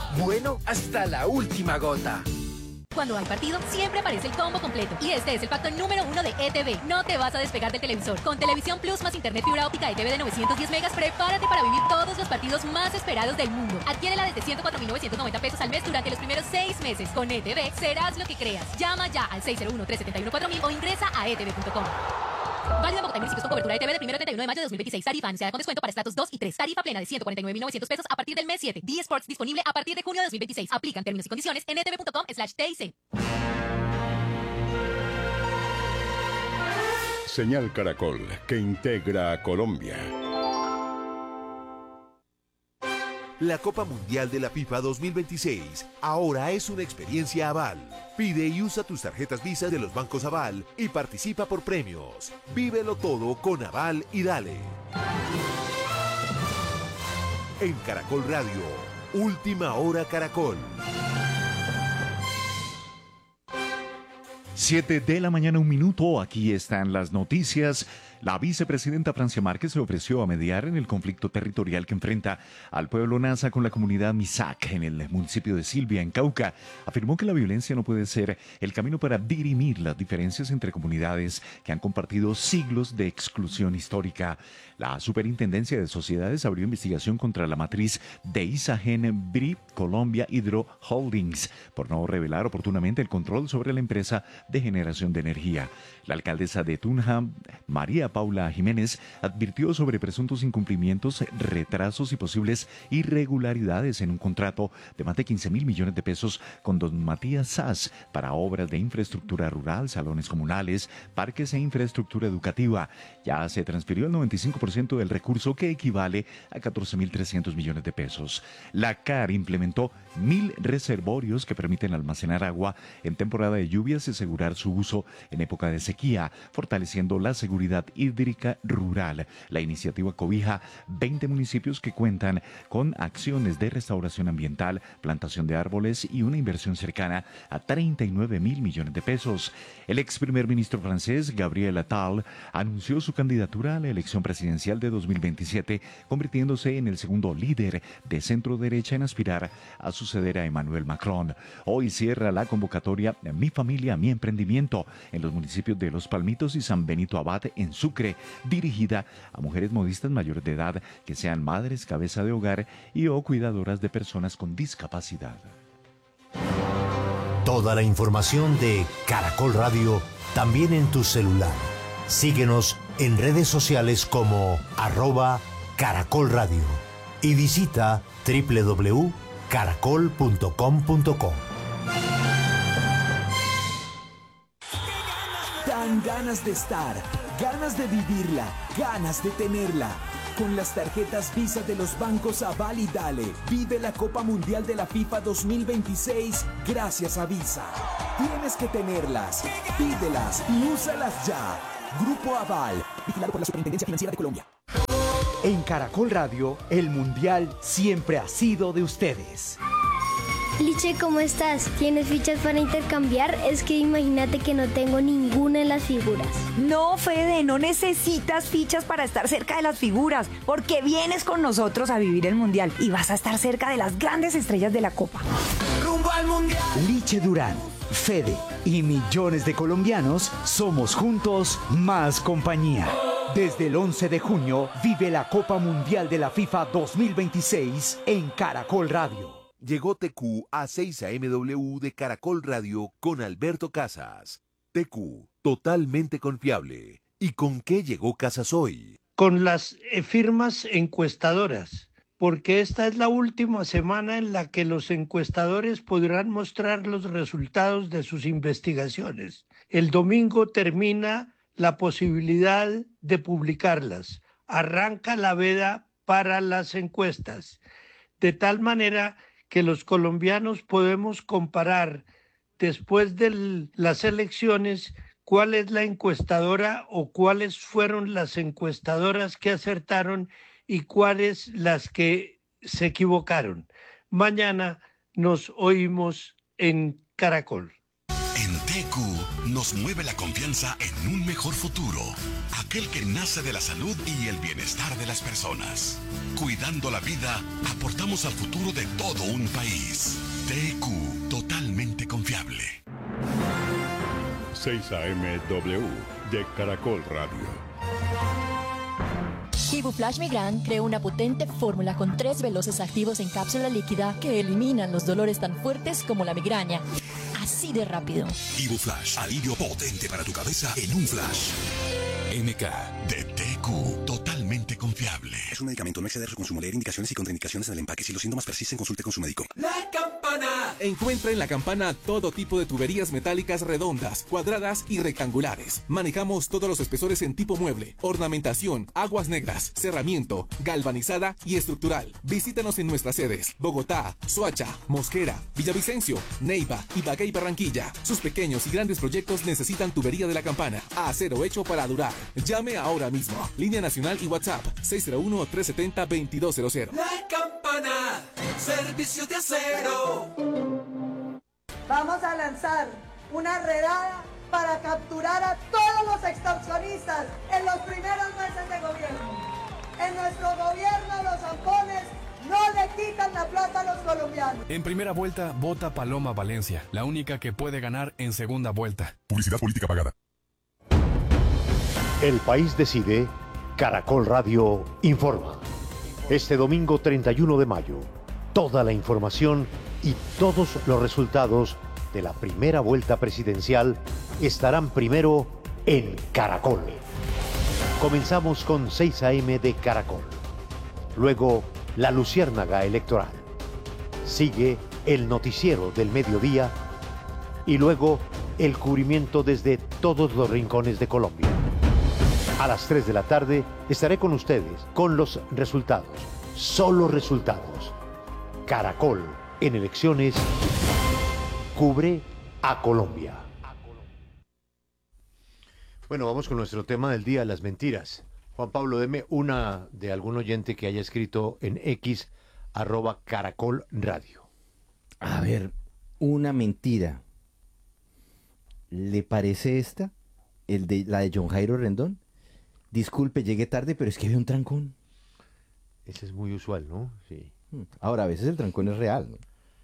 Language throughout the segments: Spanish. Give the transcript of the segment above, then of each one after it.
Bueno hasta la última gota. Cuando hay partido, siempre aparece el combo completo. Y este es el pacto número 1 de ETV. No te vas a despegar del televisor. Con Televisión Plus más Internet fibra óptica ETV de 910 megas, prepárate para vivir todos los partidos más esperados del mundo. Adquiérela desde 104.990 pesos al mes durante los primeros 6 meses. Con ETV, serás lo que creas. Llama ya al 601-371-4000 o ingresa a etv.com. Válido en Bogotá y municipios con cobertura ETV del 1 al 31 de mayo de 2026. Tarifa anunciada con descuento para estratos 2 y 3. Tarifa plena de 149.900 pesos a partir del mes 7. D-Sports disponible a partir de junio de 2026. Aplican términos y condiciones en etv.com/TIC. Señal Caracol, que integra a Colombia. La Copa Mundial de la FIFA 2026 ahora es una experiencia Aval. Pide y usa tus tarjetas Visa de los bancos Aval y participa por premios. Vívelo todo con Aval y dale. En Caracol Radio, Última Hora Caracol. 7 de la mañana, 1 minuto. Aquí están las noticias. La vicepresidenta Francia Márquez se ofreció a mediar en el conflicto territorial que enfrenta al pueblo Nasa con la comunidad Misak en el municipio de Silvia, en Cauca. Afirmó que la violencia no puede ser el camino para dirimir las diferencias entre comunidades que han compartido siglos de exclusión histórica. La Superintendencia de Sociedades abrió investigación contra la matriz de Isagen BRI Colombia Hydro Holdings por no revelar oportunamente el control sobre la empresa de generación de energía. La alcaldesa de Tunja, María Paula Jiménez, advirtió sobre presuntos incumplimientos, retrasos y posibles irregularidades en un contrato de más de 15.000 millones de pesos con don Matías Sass para obras de infraestructura rural, salones comunales, parques e infraestructura educativa. Ya se transfirió el 95% del recurso, que equivale a 14.300 millones de pesos. La CAR implementó 1.000 reservorios que permiten almacenar agua en temporada de lluvias y asegurar su uso en época de sequía, fortaleciendo la seguridad hídrica rural. La iniciativa cobija 20 municipios que cuentan con acciones de restauración ambiental, plantación de árboles y una inversión cercana a 39.000 millones de pesos. El ex primer ministro francés, Gabriel Attal, anunció su candidatura a la elección presidencial de 2027, convirtiéndose en el segundo líder de centro derecha en aspirar a suceder a Emmanuel Macron. Hoy cierra la convocatoria Mi Familia, Mi Emprendimiento en los municipios de Los Palmitos y San Benito Abad, en Sucre, dirigida a mujeres modistas mayores de edad que sean madres, cabeza de hogar y o cuidadoras de personas con discapacidad. Toda la información de Caracol Radio también en tu celular. Síguenos en redes sociales como @Caracol Radio y visita www.caracol.com.co. Dan ganas de estar, ganas de vivirla, ganas de tenerla. Con las tarjetas Visa de los bancos Aval y Dale, vive la Copa Mundial de la FIFA 2026 gracias a Visa. Tienes que tenerlas, pídelas y úsalas ya. Grupo Aval, vigilado por la Superintendencia Financiera de Colombia. En Caracol Radio, el Mundial siempre ha sido de ustedes. Liche, ¿cómo estás? ¿Tienes fichas para intercambiar? Es que imagínate que no tengo ninguna en las figuras. No, Fede, no necesitas fichas para estar cerca de las figuras, porque vienes con nosotros a vivir el Mundial y vas a estar cerca de las grandes estrellas de la Copa. ¡Rumbo al Mundial! Liche Durán, Fede y millones de colombianos somos juntos más compañía. Desde el 11 de junio vive la Copa Mundial de la FIFA 2026 en Caracol Radio. Llegó TQ a 6 AMW de Caracol Radio con Alberto Casas. TQ, totalmente confiable. ¿Y con qué llegó Casas hoy? Con las firmas encuestadoras, porque esta es la última semana en la que los encuestadores podrán mostrar los resultados de sus investigaciones. El domingo termina la posibilidad de publicarlas. Arranca la veda para las encuestas, de tal manera que los colombianos podemos comparar después de las elecciones cuál es la encuestadora o cuáles fueron las encuestadoras que acertaron y cuáles las que se equivocaron. Mañana nos oímos en Caracol. En TQ nos mueve la confianza en un mejor futuro, aquel que nace de la salud y el bienestar de las personas. Cuidando la vida, aportamos al futuro de todo un país. TQ, totalmente confiable. 6 AMW de Caracol Radio. Ibuflash Migran creó una potente fórmula con 3 veloces activos en cápsula líquida que eliminan los dolores tan fuertes como la migraña. Así de rápido. Ibuflash, alivio potente para tu cabeza en un flash. MK de TQ, totalmente confiable. Es un medicamento, no exceder su consumo. Leer indicaciones y contraindicaciones en el empaque. Si los síntomas persisten, consulte con su médico. La Campana. Encuentra en La Campana todo tipo de tuberías metálicas redondas, cuadradas y rectangulares. Manejamos todos los espesores en tipo mueble, ornamentación, aguas negras, cerramiento, galvanizada y estructural. Visítanos en nuestras sedes: Bogotá, Soacha, Mosquera, Villavicencio, Neiva, Ibagué y Barranquilla. Sus pequeños y grandes proyectos necesitan tubería de La Campana. Acero hecho para durar. Llame ahora mismo. Línea nacional y WhatsApp 601-370-2200. La Campana, servicios de acero. Vamos a lanzar una redada para capturar a todos los extorsionistas en los primeros meses de gobierno. En nuestro gobierno los zampones no le quitan la plata a los colombianos. En primera vuelta, vota Paloma Valencia, la única que puede ganar en segunda vuelta. Publicidad política pagada. El país decide. Caracol Radio informa. Este domingo 31 de mayo, toda la información y todos los resultados de la primera vuelta presidencial estarán primero en Caracol. Comenzamos con 6 AM de Caracol. Luego, la Luciérnaga Electoral. Sigue el noticiero del mediodía y luego el cubrimiento desde todos los rincones de Colombia. A las 3 de la tarde estaré con ustedes con los resultados. Solo resultados. Caracol en elecciones cubre a Colombia. Bueno, vamos con nuestro tema del día, las mentiras. Juan Pablo, deme una de algún oyente que haya escrito en X @Caracol Radio. A ver, una mentira. ¿Le parece esta? La de John Jairo Rendón. Disculpe, llegué tarde, pero es que había un trancón. Ese es muy usual, ¿no? Sí. Ahora, a veces el trancón es real, ¿no?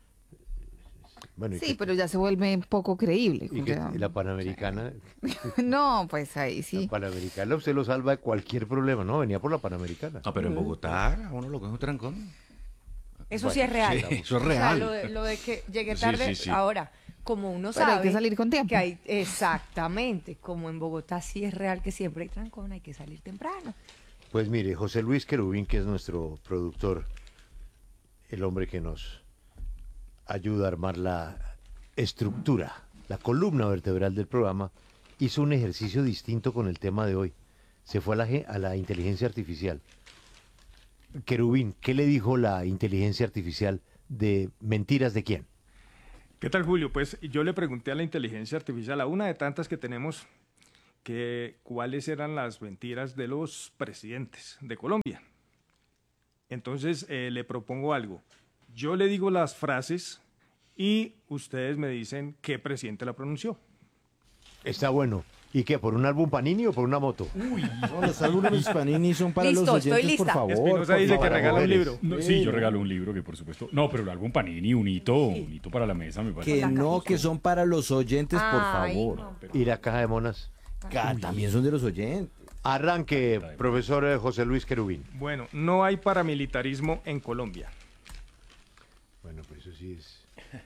Bueno, sí, pero ya se vuelve poco creíble. ¿Y la Panamericana? No, pues ahí sí. La Panamericana usted lo salva de cualquier problema, ¿no? Venía por la Panamericana. No, pero en Bogotá uno lo coge un trancón. Eso sí es real. Sí, eso es real. O sea, lo de que llegué tarde, sí. Ahora, como uno Pero sabe... hay que salir con tiempo. Que hay, exactamente, como en Bogotá sí es real que siempre hay trancón, hay que salir temprano. Pues mire, José Luis Querubín, que es nuestro productor, el hombre que nos ayuda a armar la estructura, la columna vertebral del programa, hizo un ejercicio distinto con el tema de hoy. Se fue a la inteligencia artificial. Querubín, ¿qué le dijo la inteligencia artificial de mentiras de quién? ¿Qué tal, Julio? Pues yo le pregunté a la inteligencia artificial, a una de tantas que tenemos, que cuáles eran las mentiras de los presidentes de Colombia. Entonces le propongo algo. Yo le digo las frases y ustedes me dicen qué presidente la pronunció. Está bueno. ¿Y qué? ¿Por un álbum Panini o por una moto? Uy, no, los álbumes Panini son para Listo, los oyentes, estoy por lista. favor. Espinosa dice que regala un libro. No, sí, yo regalo un libro que por supuesto... No, pero el álbum Panini, un hito para la mesa, me parece. Que no, que son para los oyentes, por favor. No. ¿Y la caja de monas? También son de los oyentes. Arranque, profesor José Luis Querubín. Bueno, no hay paramilitarismo en Colombia. Bueno, pues eso sí es...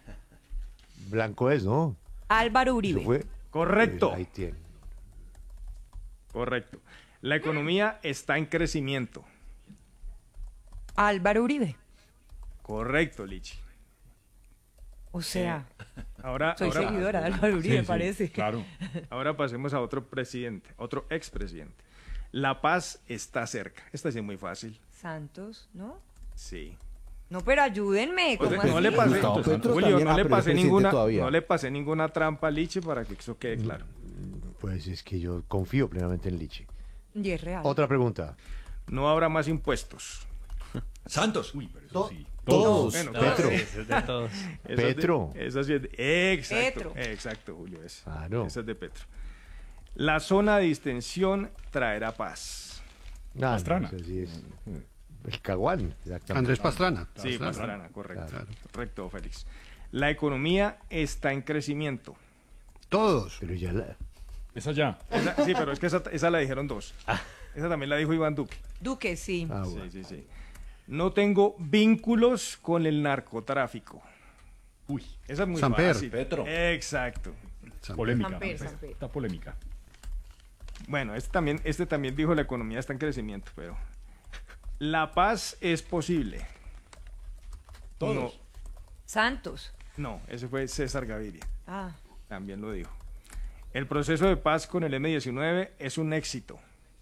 Blanco es, ¿no? Álvaro Uribe. Eso fue... Correcto. Ahí tiene. Correcto. La economía está en crecimiento. Álvaro Uribe. Correcto, Lichi. O sea, ahora seguidora de Álvaro Uribe, sí, parece. Claro. Ahora pasemos a otro presidente, otro expresidente. La paz está cerca. Esta sí es muy fácil. Santos, ¿no? Sí. No, pero ayúdenme. ¿Cómo así? No le pasé, Julio, no le pasé ninguna trampa a Lichi para que eso quede claro. Pues es que yo confío plenamente en Lichi. Y es real. Otra pregunta. No habrá más impuestos. Santos. Uy, pero eso sí. Todos. Bueno, Petro. Esa es de todos. Petro. Esa sí es exacto. Petro. Exacto, Julio. Claro. Esa es de Petro. La zona de distensión traerá paz. Pastrana. El Caguán. Andrés Pastrana. Sí, Pastrana, correcto. Claro. Correcto, Félix. La economía está en crecimiento. Todos. Pero ya la... Esa ya. Sí, pero es que esa la dijeron dos. Esa también la dijo Iván Duque. Duque, sí. Sí. No tengo vínculos con el narcotráfico. Uy. Esa es muy Samper. fácil. Petro. Exacto. Polémica. Samper. Está polémica. Bueno, este también dijo la economía está en crecimiento, pero la paz es posible. Todos. Santos. No, ese fue César Gaviria. Ah. También lo dijo. El proceso de paz con el M-19 es un éxito.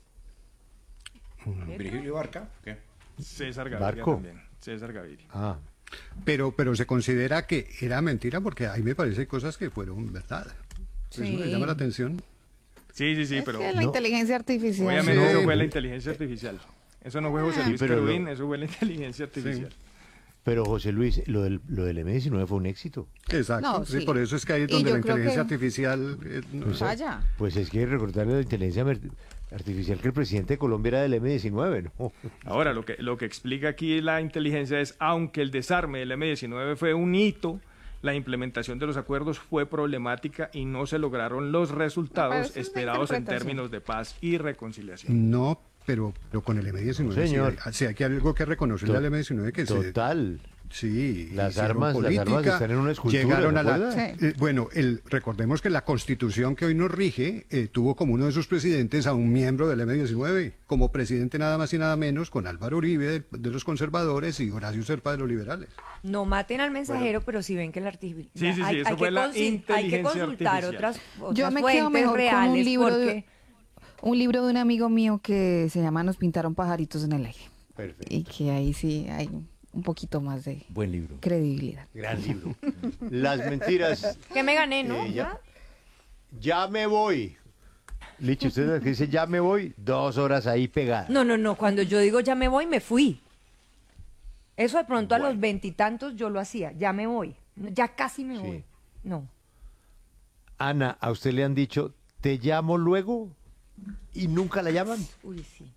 ¿Virgilio Barca? ¿Qué? César Gaviria también. César Gaviria. Pero se considera que era mentira porque ahí me parece cosas que fueron verdad. Sí. Eso me llama la atención. Sí, pero... Es la inteligencia artificial. Obviamente eso fue la inteligencia artificial. Eso no fue José Luis pero Querubín, eso fue la inteligencia artificial. Pero José Luis, lo del M-19 fue un éxito. Exacto, No, sí, sí. por eso es que ahí es Y donde yo la creo inteligencia que- artificial... Vaya. Pues es que recordarle a la inteligencia artificial que el presidente de Colombia era del M-19, ¿no? Ahora, lo que explica aquí la inteligencia es, aunque el desarme del M-19 fue un hito, la implementación de los acuerdos fue problemática y no se lograron los Pero resultados es una esperados en interpretación. términos de paz y reconciliación. No, pero con el M-19 Señor. sí hay algo que reconocerle al M-19 que Total. Sí, Las hicieron armas política, están en una escultura, llegaron ¿se a la... acuerda? Sí. bueno, recordemos que la constitución que hoy nos rige tuvo como uno de sus presidentes a un miembro del M-19, como presidente nada más y nada menos, con Álvaro Uribe de los conservadores y Horacio Serpa de los liberales. No maten al mensajero, pero si ven que la artificial. Sí, eso fue la hay que inteligencia consultar artificial. otras Yo me fuentes quedo mejor reales con porque un libro de un amigo mío que se llama Nos pintaron pajaritos en el aire. Perfecto. Y que ahí sí hay un poquito más de Buen libro. credibilidad. Gran libro. Las mentiras. que me gané, ¿no? Ya me voy. Licho, usted dice ya me voy, 2 horas ahí pegadas. No. Cuando yo digo ya me voy, me fui. Eso de pronto a los 20 y tantos yo lo hacía. Ya me voy. Ya casi me voy. No. Ana, ¿a usted le han dicho te llamo luego y nunca la llaman? Uy, sí.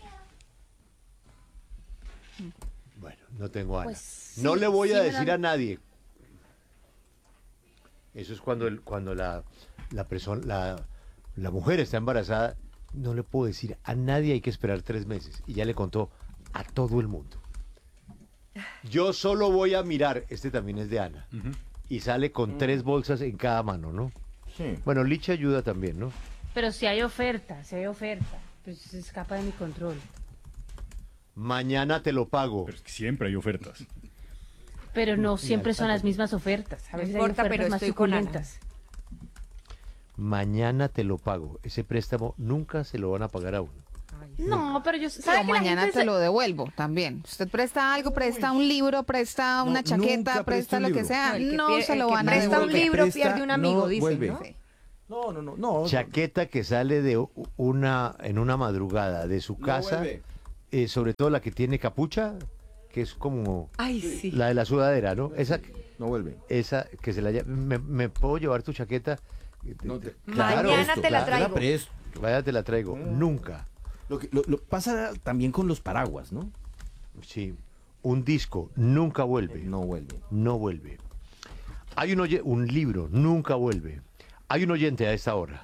Bueno, no tengo Ana. Pues sí, no le voy a sí me decir la- a nadie. Eso es cuando la persona, la mujer está embarazada, no le puedo decir a nadie, hay que esperar 3 meses. Y ya le contó a todo el mundo. Yo solo voy a mirar, este también es de Ana, y sale con 3 bolsas en cada mano, ¿no? Sí. Bueno, Licha ayuda también, ¿no? Pero si hay oferta, pues se escapa de mi control. Mañana te lo pago. Pero es que siempre hay ofertas. Pero no siempre son las mismas ofertas. A No veces importa, hay ofertas pero más estoy con Ana. suculentas. Mañana te lo pago. Ese préstamo nunca se lo van a pagar a uno. No, pero yo... Pero ¿sabe que la mañana gente te lo devuelvo también. Usted presta algo, presta un libro, presta una chaqueta, nunca presta presta un lo que libro. sea. El que No pie- se el lo que van a presta un devolver. libro Presta, pierde un amigo, no dicen, vuelve. ¿no? No. Chaqueta que sale de en una madrugada de su casa, vuelve. sobre todo la que tiene capucha, que es como Ay, sí. la de la sudadera, ¿no? No vuelve. Esa que se la ¿Me puedo llevar tu chaqueta? No te- Mañana te la traigo. presto. Vaya, te la traigo. Nunca. Lo pasa también con los paraguas, ¿no? Sí. Un disco nunca vuelve. No vuelve. No vuelve. Hay un libro, nunca vuelve. Hay un oyente a esta hora.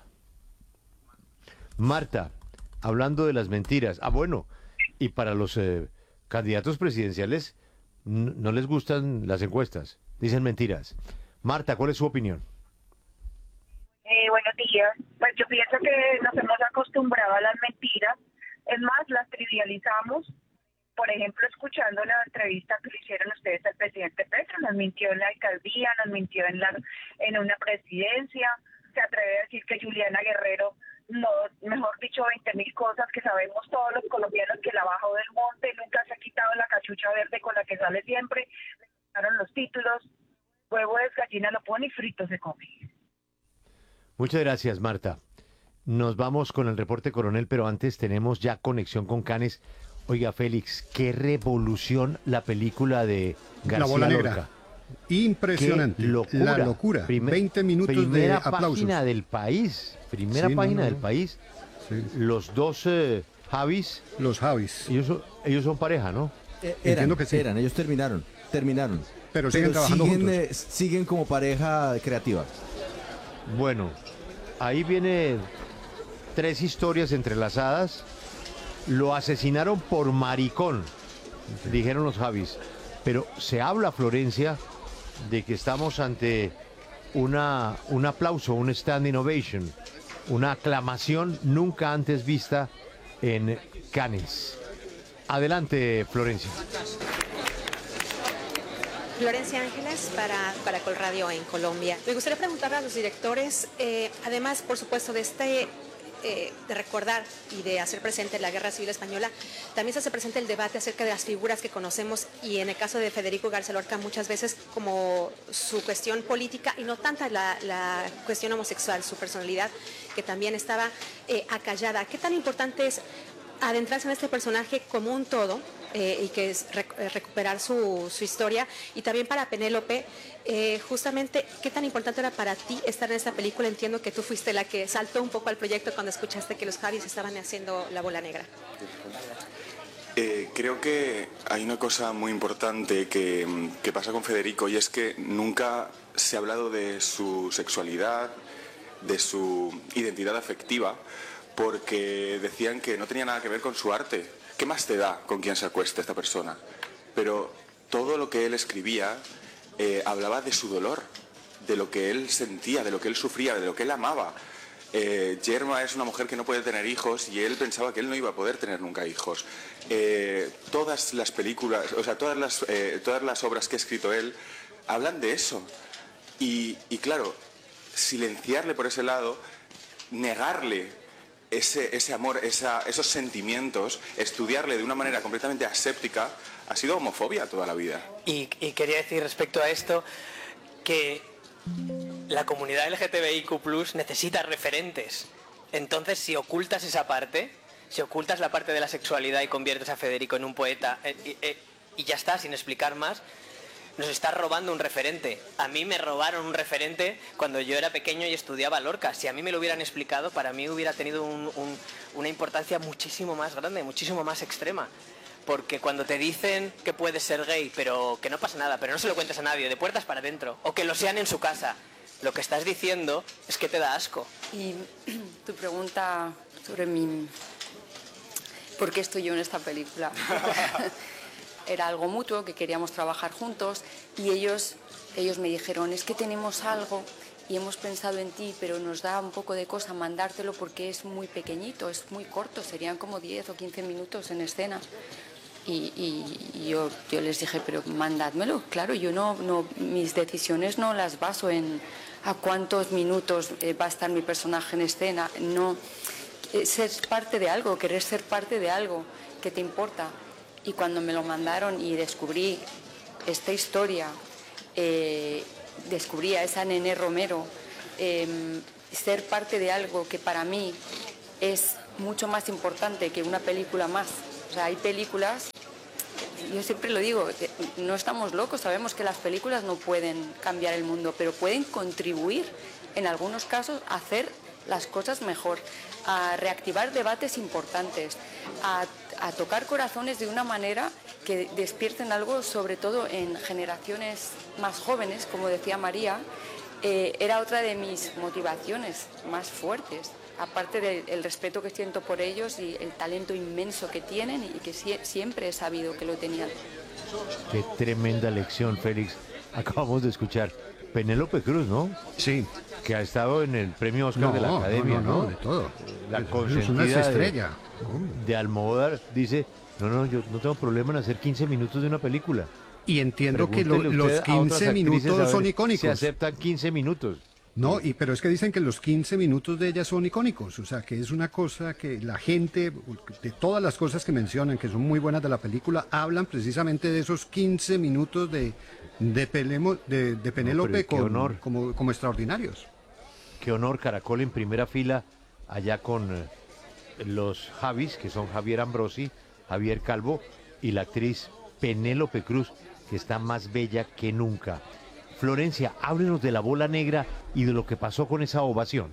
Marta, hablando de las mentiras. Bueno, y para los candidatos presidenciales no les gustan las encuestas. Dicen mentiras. Marta, ¿cuál es su opinión? Buenos días. Pues yo pienso que nos hemos acostumbrado a las mentiras. Es más, las trivializamos. Por ejemplo, escuchando la entrevista que le hicieron ustedes al presidente Petro, nos mintió en la alcaldía, nos mintió en una presidencia, se atreve a decir que Juliana Guerrero, no, mejor dicho, 20.000 cosas que sabemos todos los colombianos, que la bajó del monte, nunca se ha quitado la cachucha verde con la que sale siempre, le quitaron los títulos, huevo de gallina lo pone y frito se come. Muchas gracias, Marta. Nos vamos con el reporte coronel, pero antes tenemos ya conexión con Canes. Oiga, Félix, qué revolución la película de García La Bola Negra. Lorca. Impresionante. Qué locura. La locura. 20 minutos de primera aplausos. Página del país. Primera Sí, página no. del país. Sí. Los dos Javis. Los Javis. Ellos son pareja, ¿no? Entiendo que sí. Ellos terminaron. Pero siguen trabajando juntos. Siguen como pareja creativa. Bueno, ahí viene 3 historias entrelazadas. Lo asesinaron por maricón, dijeron los Javis. Pero se habla, Florencia, de que estamos ante un aplauso, un standing ovation, una aclamación nunca antes vista en Cannes. Adelante, Florencia. Florencia Ángeles para Caracol Radio en Colombia. Me gustaría preguntarle a los directores, además, por supuesto, de recordar y de hacer presente la Guerra Civil Española, también se hace presente el debate acerca de las figuras que conocemos y en el caso de Federico García Lorca muchas veces como su cuestión política y no tanta la cuestión homosexual, su personalidad que también estaba acallada. ¿Qué tan importante es adentrarse en este personaje como un todo y que es recuperar su historia? Y también para Penélope, justamente, ¿qué tan importante era para ti estar en esta película? Entiendo que tú fuiste la que saltó un poco al proyecto cuando escuchaste que los Javis estaban haciendo La Bola Negra. Creo que hay una cosa muy importante que pasa con Federico y es que nunca se ha hablado de su sexualidad, de su identidad afectiva, porque decían que no tenía nada que ver con su arte. ¿Qué más te da con quién se acueste esta persona? Pero todo lo que él escribía hablaba de su dolor, de lo que él sentía, de lo que él sufría, de lo que él amaba. Yerma es una mujer que no puede tener hijos y él pensaba que él no iba a poder tener nunca hijos. Todas las películas, o sea, todas las obras que ha escrito él hablan de eso. Y claro, silenciarle por ese lado, negarle ese amor, esos sentimientos, estudiarle de una manera completamente aséptica, ha sido homofobia toda la vida. Y quería decir respecto a esto que la comunidad LGTBIQ+ necesita referentes. Entonces, si ocultas esa parte, si ocultas la parte de la sexualidad y conviertes a Federico en un poeta y ya está, sin explicar más, nos estás robando un referente. A mí me robaron un referente cuando yo era pequeño y estudiaba Lorca. Si a mí me lo hubieran explicado, para mí hubiera tenido una importancia muchísimo más grande, muchísimo más extrema. Porque cuando te dicen que puedes ser gay, pero que no pasa nada, pero no se lo cuentes a nadie, de puertas para adentro, o que lo sean en su casa, lo que estás diciendo es que te da asco. Y tu pregunta sobre ¿por qué estoy yo en esta película? Era algo mutuo, que queríamos trabajar juntos y ellos me dijeron, es que tenemos algo y hemos pensado en ti, pero nos da un poco de cosa mandártelo porque es muy pequeñito, es muy corto, serían como 10 o 15 minutos en escena. Y yo les dije, pero mandádmelo. Claro, yo no mis decisiones no las baso en a cuántos minutos va a estar mi personaje en escena. No, ser parte de algo, querer ser parte de algo que te importa. Y cuando me lo mandaron y descubrí esta historia, descubrí a esa Nené Romero, ser parte de algo que para mí es mucho más importante que una película más. O sea, hay películas, yo siempre lo digo, no estamos locos, sabemos que las películas no pueden cambiar el mundo, pero pueden contribuir en algunos casos a hacer las cosas mejor, a reactivar debates importantes, a tocar corazones de una manera que despierten algo, sobre todo en generaciones más jóvenes, como decía María. Era otra de mis motivaciones más fuertes, aparte del respeto que siento por ellos y el talento inmenso que tienen y que siempre he sabido que lo tenían. Qué tremenda lección, Félix. Acabamos de escuchar Penélope Cruz, ¿no? Sí. Que ha estado en el premio Oscar de la Academia, ¿no? De todo. La Es consentida una estrella. de Almodóvar dice, no, yo no tengo problema en hacer 15 minutos de una película. Y entiendo que Pregúntele los usted a otras 15 actrices minutos a ver son icónicos. Se aceptan 15 minutos. No, pero es que dicen que los 15 minutos de ella son icónicos, o sea, que es una cosa que la gente, de todas las cosas que mencionan, que son muy buenas de la película, hablan precisamente de esos 15 minutos de Penélope como extraordinarios. Qué honor, Caracol en primera fila, allá con los Javis, que son Javier Ambrosi, Javier Calvo, y la actriz Penélope Cruz, que está más bella que nunca. Florencia, háblenos de la bola negra y de lo que pasó con esa ovación.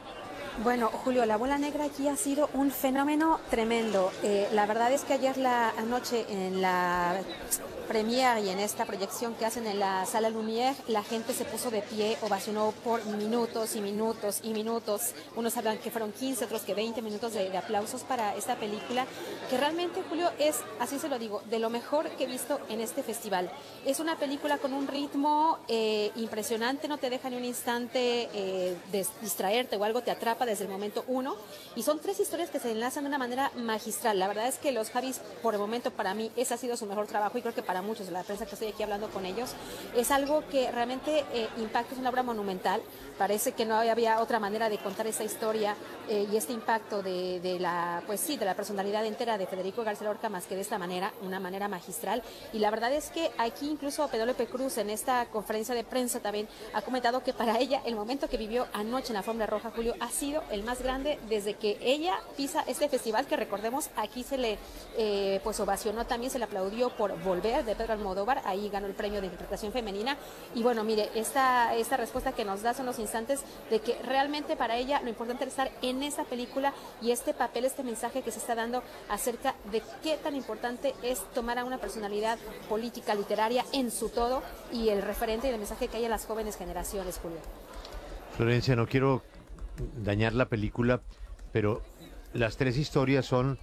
Bueno, Julio, la bola negra aquí ha sido un fenómeno tremendo. La verdad es que ayer anoche en la premiere y en esta proyección que hacen en la Sala Lumière, la gente se puso de pie, ovacionó por minutos y minutos y minutos. Unos hablan que fueron 15, otros que 20 minutos de aplausos para esta película, que realmente, Julio, es, así se lo digo, de lo mejor que he visto en este festival. Es una película con un ritmo impresionante, no te deja ni un instante distraerte o algo, te atrapa desde el momento uno, y son 3 historias que se enlazan de una manera magistral. La verdad es que los Javis, por el momento, para mí, ese ha sido su mejor trabajo, y creo que para muchos de la prensa que estoy aquí hablando con ellos, es algo que realmente impacta, es una obra monumental. Parece que no había otra manera de contar esta historia y este impacto de la personalidad entera de Federico García Lorca más que de esta manera, una manera magistral. Y la verdad es que aquí incluso Penélope Cruz en esta conferencia de prensa también ha comentado que para ella el momento que vivió anoche en la Alfombra Roja, Julio, ha sido el más grande desde que ella pisa este festival, que recordemos aquí se le ovacionó, también se le aplaudió por Volver de Pedro Almodóvar, ahí ganó el premio de interpretación femenina. Y bueno, mire, esta respuesta que nos da son los instantes de que realmente para ella lo importante es estar en esta película y este papel, este mensaje que se está dando acerca de qué tan importante es tomar a una personalidad política, literaria en su todo, y el referente y el mensaje que hay en las jóvenes generaciones, Julio. Florencia, no quiero dañar la película, pero las 3 historias son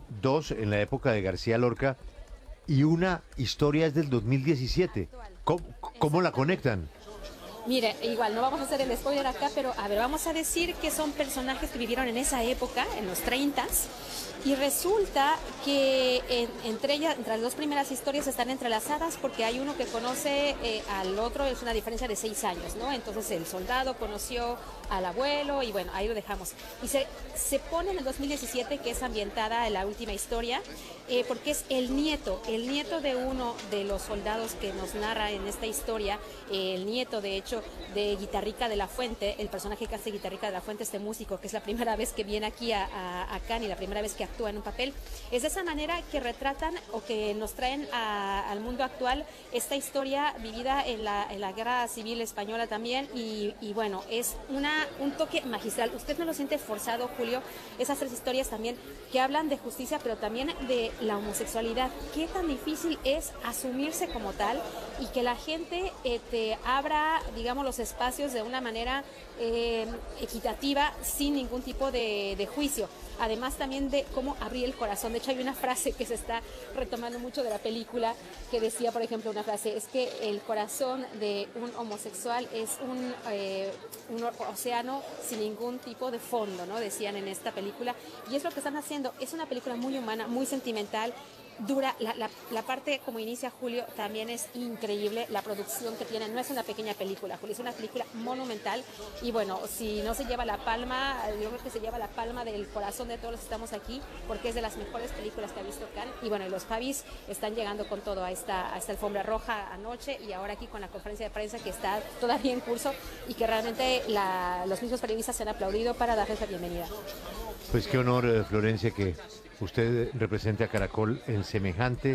2 en la época de García Lorca y una historia es del 2017. ¿Cómo la conectan? Mire, igual, no vamos a hacer el spoiler acá, pero a ver, vamos a decir que son personajes que vivieron en esa época, en los 30s, y resulta que entre las 2 primeras historias están entrelazadas porque hay uno que conoce al otro, es una diferencia de 6 años, ¿no? Entonces el soldado conoció al abuelo y bueno, ahí lo dejamos. Y se pone en el 2017, que es ambientada en la última historia, porque es el nieto de uno de los soldados que nos narra en esta historia, el nieto de hecho de Guitarrica de la Fuente, el personaje que hace Guitarrica de la Fuente, este músico que es la primera vez que viene aquí a Cannes y la primera vez que actúa en un papel. Es de esa manera que retratan o que nos traen al mundo actual esta historia vivida en la Guerra Civil Española también, y bueno, es un toque magistral. Usted no lo siente forzado, Julio, esas 3 historias también que hablan de justicia, pero también de la homosexualidad. Qué tan difícil es asumirse como tal y que la gente te abra, digamos, los espacios de una manera equitativa, sin ningún tipo de juicio. Además también de cómo abrir el corazón. De hecho, hay una frase que se está retomando mucho de la película que decía, por ejemplo, una frase, es que el corazón de un homosexual es un océano sin ningún tipo de fondo, ¿no? Decían en esta película. Y es lo que están haciendo. Es una película muy humana, muy sentimental, dura. La parte como inicia, Julio, también es increíble. La producción que tiene, no es una pequeña película, Julio, es una película monumental. Y bueno, si no se lleva la palma, yo creo que se lleva la palma del corazón de todos los que estamos aquí, porque es de las mejores películas que ha visto Cannes. Y bueno, y los Javis están llegando con todo a esta Alfombra Roja anoche, y ahora aquí con la conferencia de prensa que está todavía en curso y que realmente los mismos periodistas se han aplaudido para darles la bienvenida. Pues qué honor, Florencia, que usted represente a Caracol en semejante